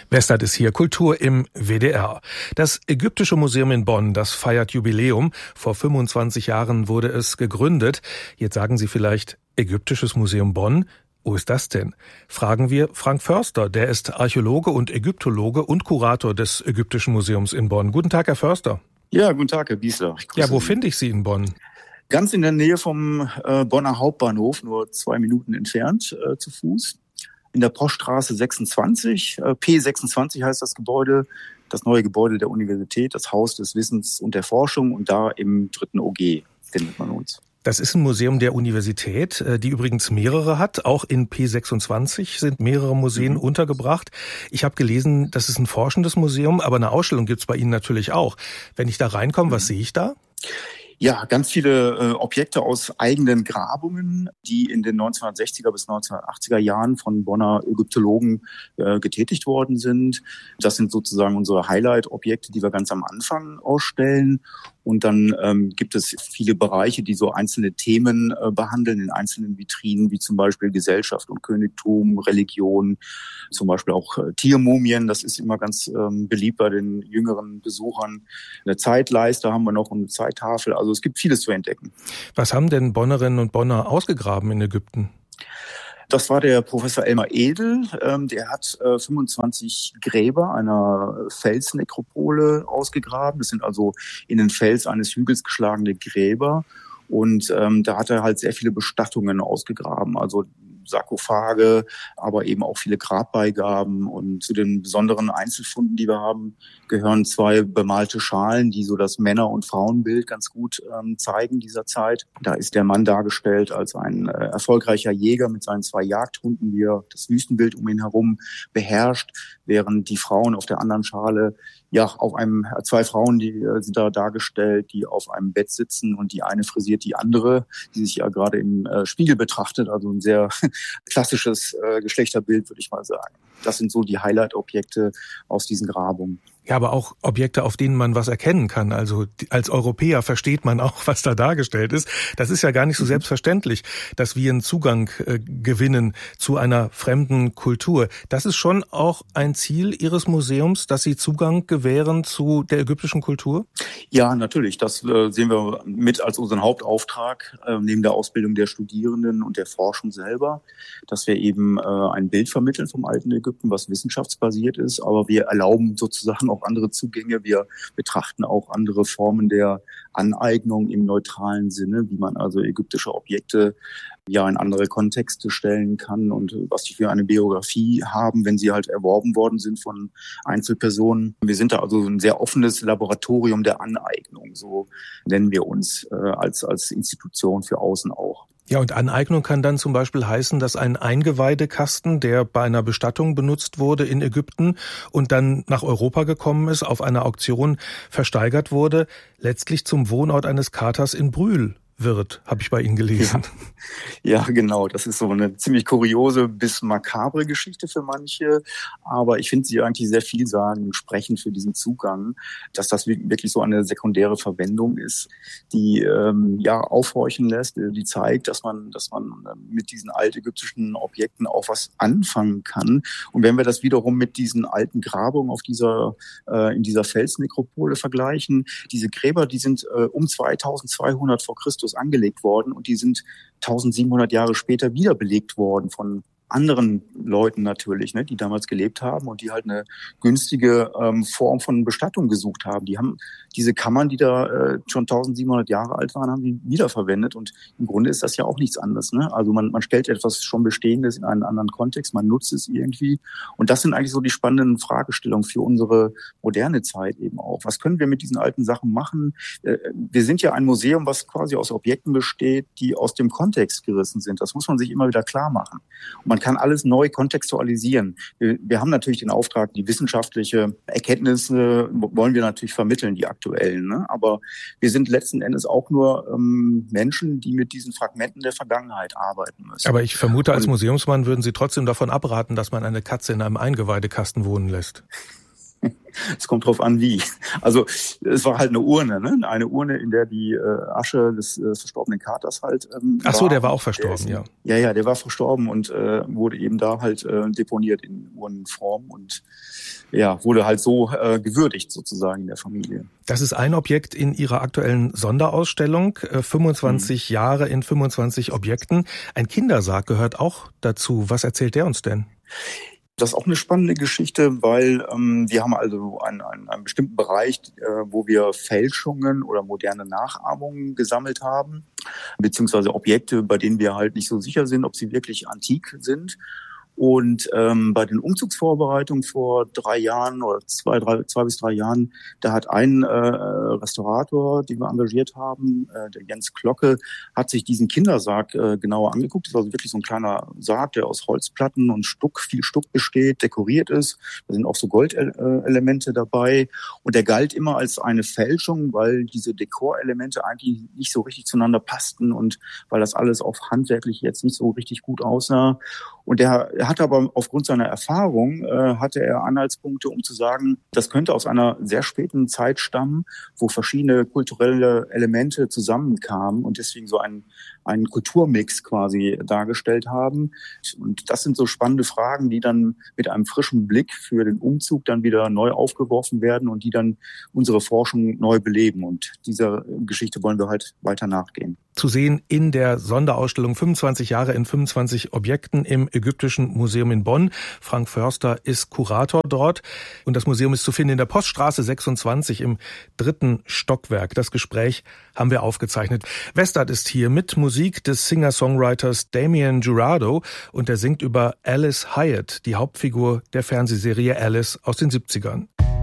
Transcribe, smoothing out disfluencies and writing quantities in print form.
Westert ist hier, Kultur im WDR. Das Ägyptische Museum in Bonn, das feiert Jubiläum. Vor 25 Jahren wurde es gegründet. Jetzt sagen Sie vielleicht, Ägyptisches Museum Bonn? Wo ist das denn? Fragen wir Frank Förster, der ist Archäologe und Ägyptologe und Kurator des Ägyptischen Museums in Bonn. Guten Tag, Herr Förster. Ja, guten Tag, Herr Biesler. Ja, wo finde ich Sie in Bonn? Ganz in der Nähe vom Bonner Hauptbahnhof, nur 2 Minuten entfernt zu Fuß. In der Poststraße 26, P26 heißt das Gebäude, das neue Gebäude der Universität, das Haus des Wissens und der Forschung, und da im 3. OG findet man uns. Das ist ein Museum der Universität, die übrigens mehrere hat. Auch in P26 sind mehrere Museen untergebracht. Ich habe gelesen, das ist ein forschendes Museum, aber eine Ausstellung gibt's bei Ihnen natürlich auch. Wenn ich da reinkomme, was sehe ich da? Ja, ganz viele Objekte aus eigenen Grabungen, die in den 1960er bis 1980er Jahren von Bonner Ägyptologen getätigt worden sind. Das sind sozusagen unsere Highlight-Objekte, die wir ganz am Anfang ausstellen. Und dann gibt es viele Bereiche, die so einzelne Themen behandeln in einzelnen Vitrinen, wie zum Beispiel Gesellschaft und Königtum, Religion, zum Beispiel auch Tiermumien. Das ist immer ganz beliebt bei den jüngeren Besuchern. Eine Zeitleiste haben wir noch und eine Zeittafel. Also es gibt vieles zu entdecken. Was haben denn Bonnerinnen und Bonner ausgegraben in Ägypten? Das war der Professor Elmar Edel. Der hat 25 Gräber einer Felsnekropole ausgegraben. Das sind also in den Fels eines Hügels geschlagene Gräber. Und da hat er halt sehr viele Bestattungen ausgegraben, also Sarkophage, aber eben auch viele Grabbeigaben. Und zu den besonderen Einzelfunden, die wir haben, gehören 2 bemalte Schalen, die so das Männer- und Frauenbild ganz gut zeigen dieser Zeit. Da ist der Mann dargestellt als ein erfolgreicher Jäger mit seinen 2 Jagdhunden, wie er das Wüstenbild um ihn herum beherrscht, während die Frauen auf der anderen Schale, ja, auf einem 2 Frauen, die sind da dargestellt, die auf einem Bett sitzen, und die eine frisiert die andere, die sich ja gerade im Spiegel betrachtet, also ein sehr klassisches Geschlechterbild, würde ich mal sagen. Das sind so die Highlight-Objekte aus diesen Grabungen. Ja, aber auch Objekte, auf denen man was erkennen kann. Also als Europäer versteht man auch, was da dargestellt ist. Das ist ja gar nicht so selbstverständlich, dass wir einen Zugang gewinnen zu einer fremden Kultur. Das ist schon auch ein Ziel Ihres Museums, dass Sie Zugang gewähren zu der ägyptischen Kultur? Ja, natürlich. Das sehen wir mit als unseren Hauptauftrag, neben der Ausbildung der Studierenden und der Forschung selber, dass wir eben ein Bild vermitteln vom alten Ägypten, was wissenschaftsbasiert ist. Aber wir erlauben sozusagen auch andere Zugänge. Wir betrachten auch andere Formen der Aneignung im neutralen Sinne, wie man also ägyptische Objekte ja in andere Kontexte stellen kann und was die für eine Biografie haben, wenn sie halt erworben worden sind von Einzelpersonen. Wir sind da also ein sehr offenes Laboratorium der Aneignung, so nennen wir uns als Institution für außen auch. Ja, und Aneignung kann dann zum Beispiel heißen, dass ein Eingeweidekasten, der bei einer Bestattung benutzt wurde in Ägypten und dann nach Europa gekommen ist, auf einer Auktion versteigert wurde, letztlich zum Wohnort eines Katers in Brühl wird, habe ich bei Ihnen gelesen. Ja, genau. Das ist so eine ziemlich kuriose bis makabre Geschichte für manche. Aber ich finde sie eigentlich sehr vielsagend und sprechend für diesen Zugang, dass das wirklich so eine sekundäre Verwendung ist, die aufhorchen lässt, die zeigt, dass man mit diesen altägyptischen Objekten auch was anfangen kann. Und wenn wir das wiederum mit diesen alten Grabungen in dieser Felsnekropole vergleichen, diese Gräber, die sind um 2200 vor Christus angelegt worden, und die sind 1700 Jahre später wieder belegt worden von anderen Leuten natürlich, ne, die damals gelebt haben und die halt eine günstige Form von Bestattung gesucht haben. Die haben diese Kammern, die da schon 1700 Jahre alt waren, haben die wiederverwendet, und im Grunde ist das ja auch nichts anderes. Ne? Also man stellt etwas schon Bestehendes in einen anderen Kontext, man nutzt es irgendwie, und das sind eigentlich so die spannenden Fragestellungen für unsere moderne Zeit eben auch. Was können wir mit diesen alten Sachen machen? Wir sind ja ein Museum, was quasi aus Objekten besteht, die aus dem Kontext gerissen sind. Das muss man sich immer wieder klar machen. Und man kann alles neu kontextualisieren. Wir haben natürlich den Auftrag, die wissenschaftliche Erkenntnisse wollen wir natürlich vermitteln, die aktuellen. Ne? Aber wir sind letzten Endes auch nur Menschen, die mit diesen Fragmenten der Vergangenheit arbeiten müssen. Aber ich vermute, als Museumsmann würden Sie trotzdem davon abraten, dass man eine Katze in einem Eingeweidekasten wohnen lässt. Es kommt drauf an, wie. Also es war halt eine Urne, ne? Eine Urne, in der die Asche des verstorbenen Katers halt Ach so, der war auch verstorben, ja. Ja, der war verstorben und wurde eben da halt deponiert in Urnenform und ja, wurde halt so gewürdigt sozusagen in der Familie. Das ist ein Objekt in Ihrer aktuellen Sonderausstellung, 25 Jahre in 25 Objekten. Ein Kindersarg gehört auch dazu. Was erzählt der uns denn? Das ist auch eine spannende Geschichte, weil wir haben also einen bestimmten Bereich, wo wir Fälschungen oder moderne Nachahmungen gesammelt haben, beziehungsweise Objekte, bei denen wir halt nicht so sicher sind, ob sie wirklich antik sind. Und bei den Umzugsvorbereitungen vor 3 Jahren oder 2 bis 3 Jahren, da hat ein Restaurator, den wir engagiert haben, der Jens Glocke, hat sich diesen Kindersarg genauer angeguckt. Das ist also wirklich so ein kleiner Sarg, der aus Holzplatten und viel Stuck besteht, dekoriert ist. Da sind auch so Goldelemente dabei. Und der galt immer als eine Fälschung, weil diese Dekorelemente eigentlich nicht so richtig zueinander passten und weil das alles auf handwerklich jetzt nicht so richtig gut aussah. Und er hat aber aufgrund seiner Erfahrung, hatte er Anhaltspunkte, um zu sagen, das könnte aus einer sehr späten Zeit stammen, wo verschiedene kulturelle Elemente zusammenkamen und deswegen so einen Kulturmix quasi dargestellt haben. Und das sind so spannende Fragen, die dann mit einem frischen Blick für den Umzug dann wieder neu aufgeworfen werden und die dann unsere Forschung neu beleben. Und dieser Geschichte wollen wir halt weiter nachgehen. Zu sehen in der Sonderausstellung 25 Jahre in 25 Objekten im Ägyptischen Museum in Bonn. Frank Förster ist Kurator dort und das Museum ist zu finden in der Poststraße 26 im 3. Stockwerk. Das Gespräch haben wir aufgezeichnet. Westart ist hier mit Musik des Singer-Songwriters Damien Jurado und er singt über Alice Hyatt, die Hauptfigur der Fernsehserie Alice aus den 70ern.